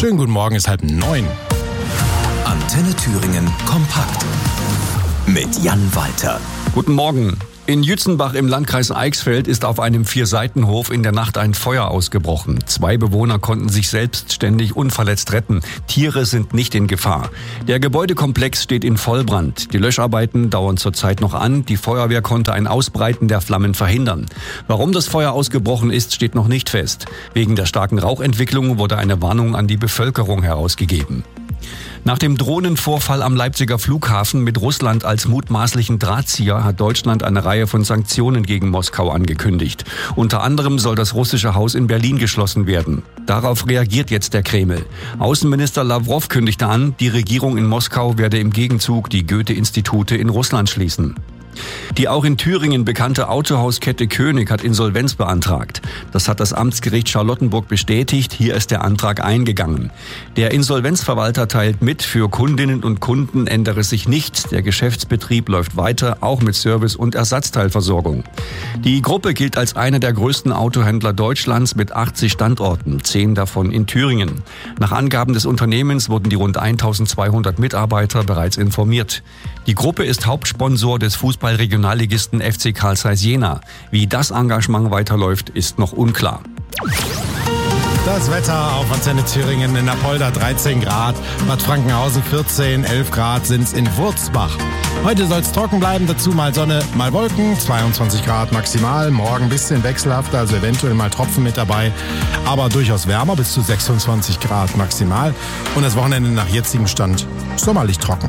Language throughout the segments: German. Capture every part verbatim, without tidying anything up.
Schönen guten Morgen, ist halb neun. Antenne Thüringen kompakt mit Jan Walter. Guten Morgen. In Jützenbach im Landkreis Eichsfeld ist auf einem Vierseitenhof in der Nacht ein Feuer ausgebrochen. Zwei Bewohner konnten sich selbstständig unverletzt retten. Tiere sind nicht in Gefahr. Der Gebäudekomplex steht in Vollbrand. Die Löscharbeiten dauern zurzeit noch an. Die Feuerwehr konnte ein Ausbreiten der Flammen verhindern. Warum das Feuer ausgebrochen ist, steht noch nicht fest. Wegen der starken Rauchentwicklung wurde eine Warnung an die Bevölkerung herausgegeben. Nach dem Drohnenvorfall am Leipziger Flughafen mit Russland als mutmaßlichen Drahtzieher hat Deutschland eine Reihe von Sanktionen gegen Moskau angekündigt. Unter anderem soll das russische Haus in Berlin geschlossen werden. Darauf reagiert jetzt der Kreml. Außenminister Lawrow kündigte an, die Regierung in Moskau werde im Gegenzug die Goethe-Institute in Russland schließen. Die auch in Thüringen bekannte Autohauskette König hat Insolvenz beantragt. Das hat das Amtsgericht Charlottenburg bestätigt. Hier ist der Antrag eingegangen. Der Insolvenzverwalter teilt mit, für Kundinnen und Kunden ändere sich nichts. Der Geschäftsbetrieb läuft weiter, auch mit Service- und Ersatzteilversorgung. Die Gruppe gilt als einer der größten Autohändler Deutschlands mit achtzig Standorten, zehn davon in Thüringen. Nach Angaben des Unternehmens wurden die rund eintausendzweihundert Mitarbeiter bereits informiert. Die Gruppe ist Hauptsponsor des Fußball-Regionalligisten F C Carl Zeiss Jena. Wie das Engagement weiterläuft, ist noch unklar. Das Wetter auf Antenne Thüringen: in Apolda dreizehn Grad, Bad Frankenhausen vierzehn, elf Grad sind's in Wurzbach. Heute soll's trocken bleiben, dazu mal Sonne, mal Wolken, zweiundzwanzig Grad maximal. Morgen ein bisschen wechselhafter, also eventuell mal Tropfen mit dabei, aber durchaus wärmer, bis zu sechsundzwanzig Grad maximal. Und das Wochenende nach jetzigem Stand sommerlich trocken.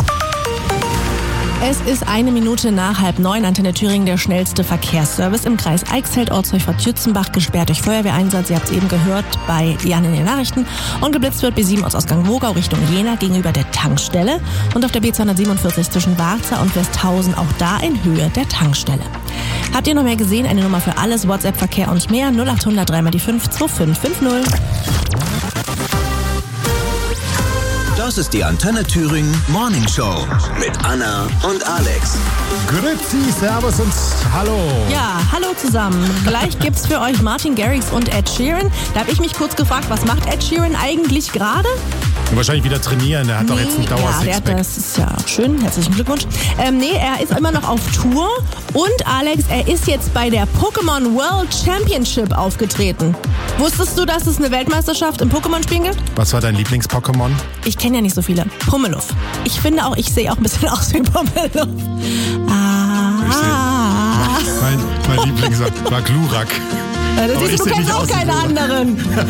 Es ist eine Minute nach halb neun. Antenne Thüringen, der schnellste Verkehrsservice im Kreis Eichsfeld, Ortsdorf Jützenbach, gesperrt durch Feuerwehreinsatz. Ihr habt es eben gehört bei Jan in den Nachrichten. Und geblitzt wird B sieben Ortsausgang Wogau Richtung Jena gegenüber der Tankstelle. Und auf der B zweihundertsiebenundvierzig zwischen Warza und Westhausen, auch da in Höhe der Tankstelle. Habt ihr noch mehr gesehen? Eine Nummer für alles, WhatsApp-Verkehr und mehr. null achthundert drei mal die fünf zwei fünf fünf null. Das ist die Antenne Thüringen Morning Show mit Anna und Alex. Grüezi, Servus und Hallo. Ja, hallo zusammen. Gleich gibt's für euch Martin Garrix und Ed Sheeran. Da habe ich mich kurz gefragt, was macht Ed Sheeran eigentlich gerade? Wahrscheinlich wieder trainieren, der hat doch jetzt einen Ja, der Dauer-Sixpack. hat, das ist ja schön, herzlichen Glückwunsch. Ähm, nee, er ist immer noch auf Tour und Alex, er ist jetzt bei der Pokémon World Championship aufgetreten. Wusstest du, dass es eine Weltmeisterschaft im Pokémon-Spielen gibt? Was war dein Lieblings-Pokémon? Ich kenne ja nicht so viele. Pummeluff. Ich finde auch, ich sehe auch ein bisschen aus wie Pummeluff. Ah. Mein, mein Lieblings war Glurak. Ja, das Aber siehst ich du, du seh kennst nicht auch aus wie keine Glurak. anderen.